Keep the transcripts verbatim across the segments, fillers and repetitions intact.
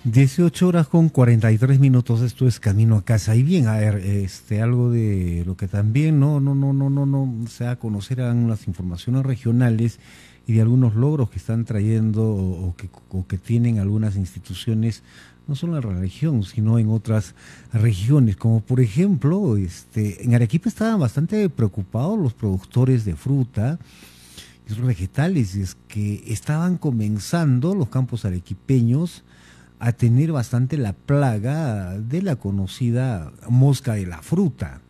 dieciocho horas con cuarenta y tres minutos, esto es Camino a Casa. Y bien, a ver, este, algo de lo que también no, no, no, no, no, no se da a conocer eran las informaciones regionales y de algunos logros que están trayendo o, o, que, o que tienen algunas instituciones, no solo en la región, sino en otras regiones, como por ejemplo, este, en Arequipa estaban bastante preocupados los productores de fruta y sus vegetales, y es que estaban comenzando los campos arequipeños a tener bastante la plaga de la conocida mosca de la fruta,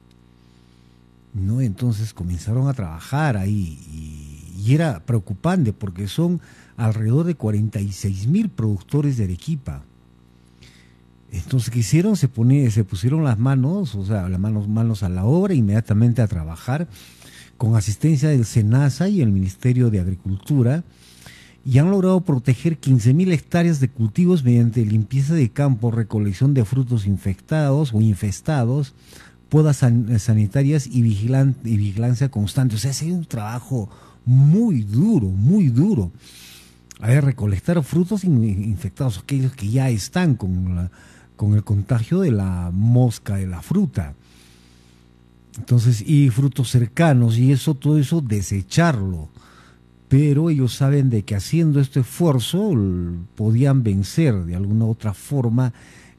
¿no? Entonces comenzaron a trabajar ahí y, y era preocupante porque son alrededor de cuarenta y seis mil productores de Arequipa. Entonces, ¿qué hicieron? Se, pone, se pusieron las manos, o sea, las manos, manos a la obra, inmediatamente a trabajar, con asistencia del SENASA y el Ministerio de Agricultura, y han logrado proteger quince mil hectáreas de cultivos mediante limpieza de campo, recolección de frutos infectados o infestados, podas san, sanitarias y, vigilan, y vigilancia constante. O sea, ha sido un trabajo muy duro, muy duro. A ver, recolectar frutos in, infectados, aquellos que ya están con, la, con el contagio de la mosca de la fruta. Entonces, y frutos cercanos, y eso, todo eso, desecharlo. Pero ellos saben de que haciendo este esfuerzo podían vencer de alguna u otra forma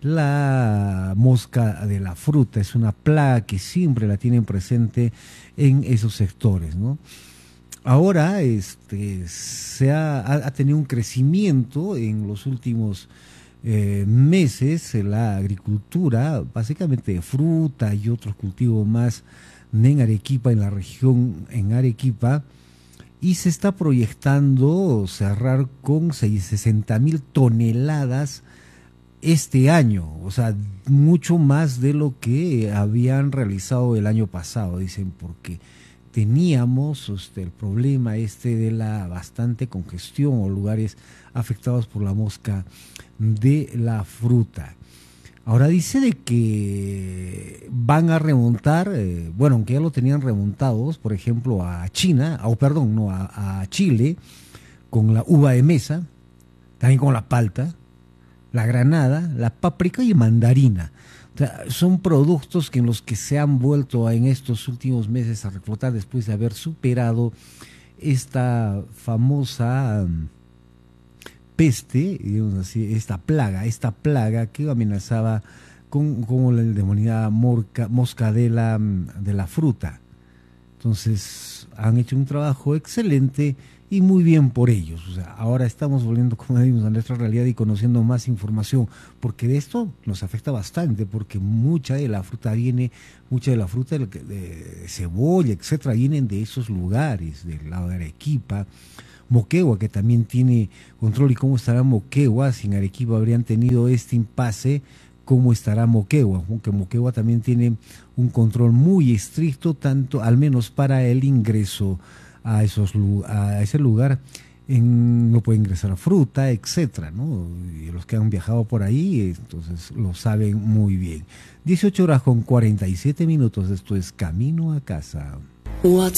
la mosca de la fruta. Es una plaga que siempre la tienen presente en esos sectores, ¿no? Ahora este, se ha, ha tenido un crecimiento en los últimos eh, meses en la agricultura, básicamente de fruta y otros cultivos más en Arequipa, en la región, en Arequipa, y se está proyectando cerrar con sesenta mil toneladas este año, o sea, mucho más de lo que habían realizado el año pasado, dicen, porque teníamos este, el problema este de la bastante congestión o lugares afectados por la mosca de la fruta. Ahora dice de que van a remontar, eh, bueno, aunque ya lo tenían remontados, por ejemplo, a China, o perdón, no, a, a Chile, con la uva de mesa, también con la palta, la granada, la páprica y mandarina. O sea, son productos que en los que se han vuelto a, en estos últimos meses a reflotar después de haber superado esta famosa um, peste, digamos así, esta plaga, esta plaga que amenazaba con, con la demonida morca, mosca de la, de la fruta. Entonces han hecho un trabajo excelente y muy bien por ellos. O sea, ahora estamos volviendo, como decimos, a nuestra realidad y conociendo más información, porque de esto nos afecta bastante, porque mucha de la fruta viene, mucha de la fruta de, de cebolla, etcétera, vienen de esos lugares, del lado de Arequipa. Moquegua, que también tiene control, y cómo estará Moquegua, si en Arequipa habrían tenido este impasse, cómo estará Moquegua, aunque Moquegua también tiene un control muy estricto, tanto al menos para el ingreso a esos a ese lugar, en, no puede ingresar fruta, etcétera, ¿no? Y los que han viajado por ahí, entonces lo saben muy bien. dieciocho horas con cuarenta y siete minutos, esto es Camino a Casa. WhatsApp.